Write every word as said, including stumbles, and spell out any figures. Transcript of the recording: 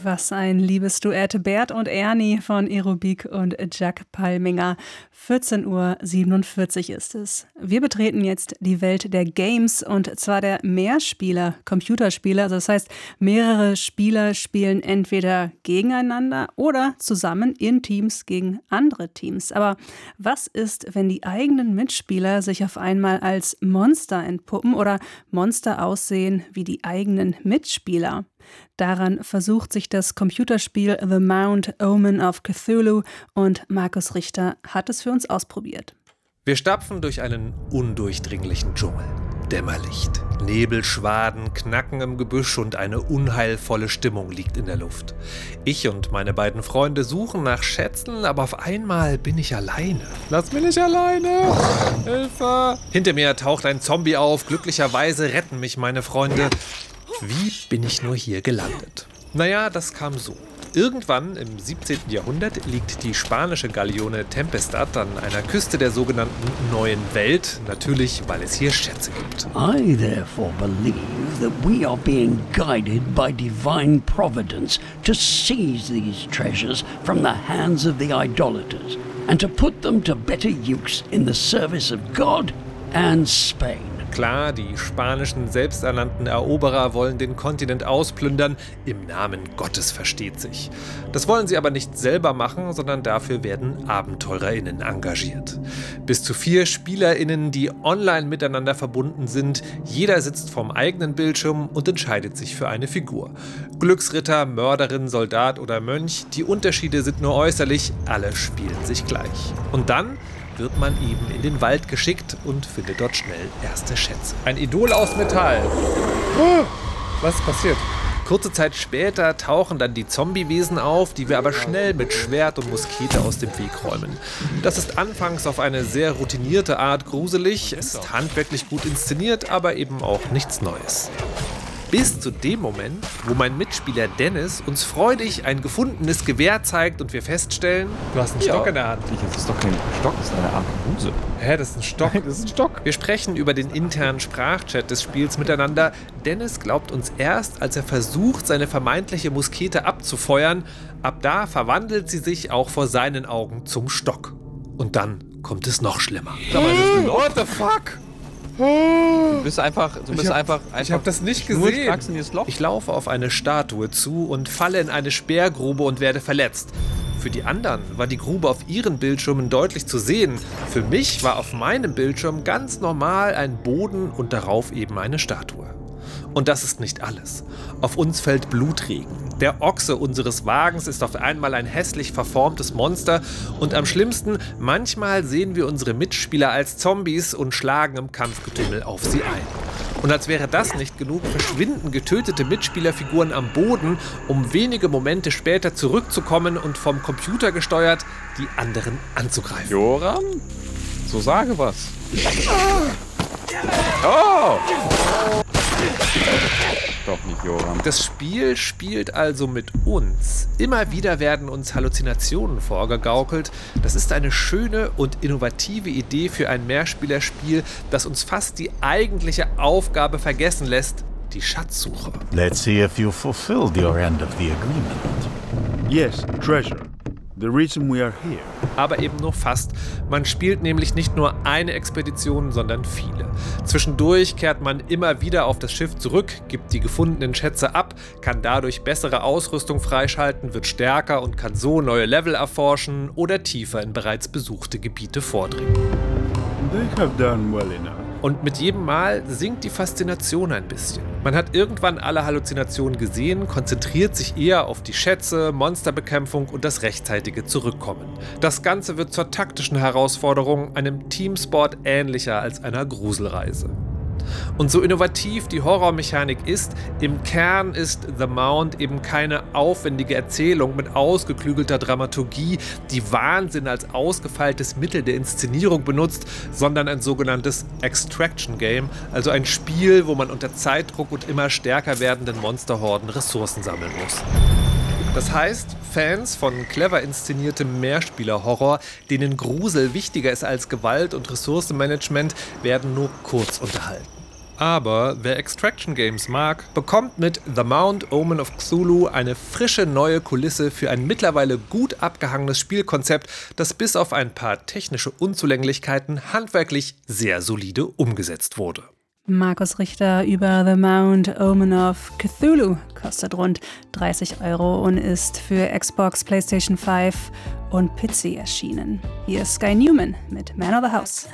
Was ein liebes Duett. Bert und Ernie von Aerobik und Jack Palminger. vierzehn Uhr siebenundvierzig ist es. Wir betreten jetzt die Welt der Games und zwar der Mehrspieler, Computerspiele. Also das heißt, mehrere Spieler spielen entweder gegeneinander oder zusammen in Teams gegen andere Teams. Aber was ist, wenn die eigenen Mitspieler sich auf einmal als Monster entpuppen oder Monster aussehen wie die eigenen Mitspieler? Daran versucht sich das Computerspiel The Mount Omen of Cthulhu und Markus Richter hat es für uns ausprobiert. Wir stapfen durch einen undurchdringlichen Dschungel. Dämmerlicht, Nebelschwaden, Knacken im Gebüsch und eine unheilvolle Stimmung liegt in der Luft. Ich und meine beiden Freunde suchen nach Schätzen, aber auf einmal bin ich alleine. Lass mich nicht alleine! Hilfe! Hinter mir taucht ein Zombie auf. Glücklicherweise retten mich meine Freunde. Wie bin ich nur hier gelandet? Naja, das kam so. Irgendwann im siebzehnten Jahrhundert liegt die spanische Galeone Tempestad an einer Küste der sogenannten Neuen Welt, natürlich, weil es hier Schätze gibt. I therefore believe that we are being guided by divine providence to seize these treasures from the hands of the idolaters and to put them to better use in the service of God and Spain. Klar, die spanischen selbsternannten Eroberer wollen den Kontinent ausplündern, im Namen Gottes versteht sich. Das wollen sie aber nicht selber machen, sondern dafür werden AbenteurerInnen engagiert. Bis zu vier SpielerInnen, die online miteinander verbunden sind. Jeder sitzt vorm eigenen Bildschirm und entscheidet sich für eine Figur. Glücksritter, Mörderin, Soldat oder Mönch, die Unterschiede sind nur äußerlich, alle spielen sich gleich. Und dann wird man eben in den Wald geschickt und findet dort schnell erste Schätze. Ein Idol aus Metall. Oh, was ist passiert? Kurze Zeit später tauchen dann die Zombie-Wesen auf, die wir aber schnell mit Schwert und Muskete aus dem Weg räumen. Das ist anfangs auf eine sehr routinierte Art gruselig, es ist handwerklich gut inszeniert, aber eben auch nichts Neues. Bis zu dem Moment, wo mein Mitspieler Dennis uns freudig ein gefundenes Gewehr zeigt und wir feststellen, du hast einen ja. Stock in der Hand. Das ist doch kein Stock, das ist eine Arkebuse. Hä, das ist ein Stock? Nein, das ist ein Stock. Wir sprechen über den internen Sprachchat des Spiels miteinander. Dennis glaubt uns erst, als er versucht, seine vermeintliche Muskete abzufeuern. Ab da verwandelt sie sich auch vor seinen Augen zum Stock. Und dann kommt es noch schlimmer. Sag mal, das ist ein Loch. What the fuck? Du bist einfach, du bist ich hab, einfach, einfach. Ich habe das nicht nur gesehen. in dieses Loch. Ich laufe auf eine Statue zu und falle in eine Sperrgrube und werde verletzt. Für die anderen war die Grube auf ihren Bildschirmen deutlich zu sehen. Für mich war auf meinem Bildschirm ganz normal ein Boden und darauf eben eine Statue. Und das ist nicht alles. Auf uns fällt Blutregen. Der Ochse unseres Wagens ist auf einmal ein hässlich verformtes Monster und am schlimmsten, manchmal sehen wir unsere Mitspieler als Zombies und schlagen im Kampfgetümmel auf sie ein. Und als wäre das nicht genug, verschwinden getötete Mitspielerfiguren am Boden, um wenige Momente später zurückzukommen und vom Computer gesteuert die anderen anzugreifen. Joram? So sage was. Oh! Doch nicht, Joram. Das Spiel spielt also mit uns. Immer wieder werden uns Halluzinationen vorgegaukelt. Das ist eine schöne und innovative Idee für ein Mehrspielerspiel, das uns fast die eigentliche Aufgabe vergessen lässt, die Schatzsuche. Let's see if you fulfilled your end of the agreement. Yes, treasure. The reason we are here. Aber eben nur fast. Man spielt nämlich nicht nur eine Expedition, sondern viele. Zwischendurch kehrt man immer wieder auf das Schiff zurück, gibt die gefundenen Schätze ab, kann dadurch bessere Ausrüstung freischalten, wird stärker und kann so neue Level erforschen oder tiefer in bereits besuchte Gebiete vordringen. They have done well enough. Und mit jedem Mal sinkt die Faszination ein bisschen. Man hat irgendwann alle Halluzinationen gesehen, konzentriert sich eher auf die Schätze, Monsterbekämpfung und das rechtzeitige Zurückkommen. Das Ganze wird zur taktischen Herausforderung, einem Teamsport ähnlicher als einer Gruselreise. Und so innovativ die Horrormechanik ist, im Kern ist The Mount eben keine aufwendige Erzählung mit ausgeklügelter Dramaturgie, die Wahnsinn als ausgefeiltes Mittel der Inszenierung benutzt, sondern ein sogenanntes Extraction Game, also ein Spiel, wo man unter Zeitdruck und immer stärker werdenden Monsterhorden Ressourcen sammeln muss. Das heißt, Fans von clever inszeniertem Mehrspieler-Horror, denen Grusel wichtiger ist als Gewalt und Ressourcenmanagement, werden nur kurz unterhalten. Aber wer Extraction Games mag, bekommt mit The Mount Omen of Cthulhu eine frische neue Kulisse für ein mittlerweile gut abgehangenes Spielkonzept, das bis auf ein paar technische Unzulänglichkeiten handwerklich sehr solide umgesetzt wurde. Markus Richter über The Mount Omen of Cthulhu kostet rund dreißig Euro und ist für Xbox, PlayStation fünf und P C erschienen. Hier ist Sky Newman mit Man of the House.